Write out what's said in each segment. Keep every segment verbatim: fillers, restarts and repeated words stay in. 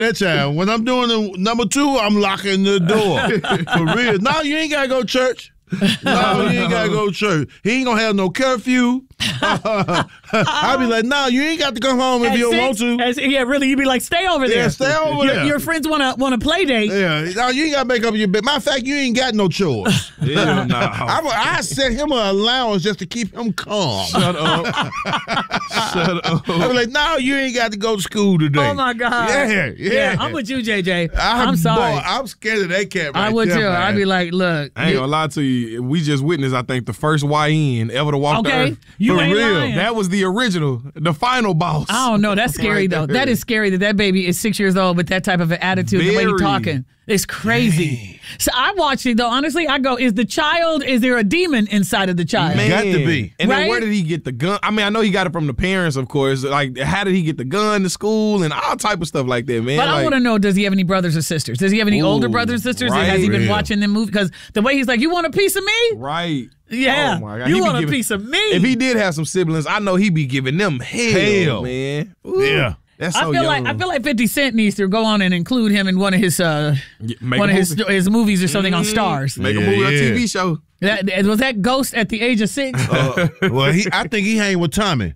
that child. When I'm doing the number two, I'm locking the door. For real. No, you ain't got to go to church. No, you ain't got to go to church. He ain't going to have no curfew. I'll be like, no, you ain't got to come home if At you don't six, want to. as- yeah, really, you'd be like, stay over there. Yeah, stay over your, there. Your friends want to want to play date. Yeah, no, you ain't got to make up your bed. Matter of fact, you ain't got no chores. Hell no. I, I set him an allowance just to keep him calm. Shut up. Shut up. I was like, no, you ain't got to go to school today. Oh, my God. Yeah, yeah. I'm with you, J J. I'm, I'm sorry. Boy, I'm scared of that cat right I would there, too. man. I'd be like, look. I ain't gonna lie to you. We just witnessed, I think, the first Y N ever to walk the Okay, earth. you For ain't real. lying. That was the original, the final boss. I don't know. That's scary, Right though. there. That is scary that that baby is six years old with that type of an attitude, the way he's Very. talking. It's crazy. So I watched it, though. Honestly, I go, is the child, is there a demon inside of the child? Man. Got to be. And Right? then where did he get the gun? I mean, I know he got it from the parents, of course. Like, how did he get the gun to school and all type of stuff like that, man? But I Like, want to know, does he have any brothers or sisters? Does he have any Ooh, older brothers or sisters? And has he right. been Real. watching them movies? Because the way he's like, you want a piece of me? Right. Yeah. Oh my God. You He be want a giving- piece of me? If he did have some siblings, I know he'd be giving them hell, Hell. man. Ooh, Yeah. That's I so feel young. like I feel like fifty Cent needs to go on and include him in one of his uh, Yeah, make one a of his movie. his movies or something on Stars. Make Yeah, a movie, yeah. a T V show. That, was that Ghost at the age of six? Uh, well, he, I think he hang with Tommy.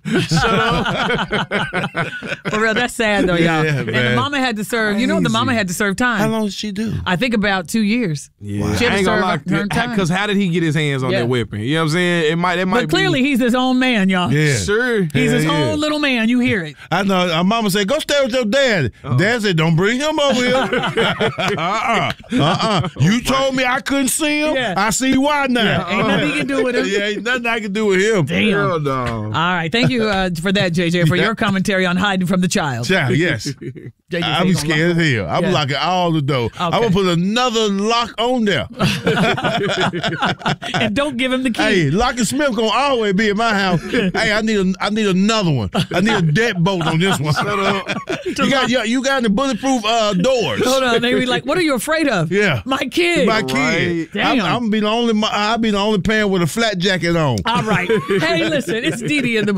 For real, that's sad though, y'all. Yeah, and the man. mama had to serve. You know, the mama had to serve time. How long did she do? I think about two years. Yeah, She had I to ain't gonna lie. serve her time. Because how did he get his hands on Yeah. that weapon? You know what I'm saying? It might. It might. But clearly, be, he's his own man, y'all. Yeah. sure. He's his Yeah, yeah. own little man. You hear it. I know. Our mama said, go stay with your dad. Dad said, don't bring him over here. uh-uh. Uh-uh. You told me I couldn't see him. Yeah. I see why now. Ain't nothing you can do with him. Yeah, ain't nothing I can do with him. Damn. Hell no. All right. Thank you uh, for that, J J, for Yeah. your commentary on hiding from the child. Child, yes. J J I said be he gonna scared lock as hell. I'm Yeah. locking all the door. I'm Okay. going to put another lock on there. And don't give him the key. Hey, Lock and Smith going to always be in my house. Hey, I need a, I need another one. I need a deadbolt on this one. Shut up. You got, you, you got the bulletproof uh, doors. Hold on. They be like, what are you afraid of? Yeah. My kid. My kid. Damn. I'm, I'm be the only. I'll be the only parent with a flat jacket on. All right. Hey, listen, it's Dee Dee in the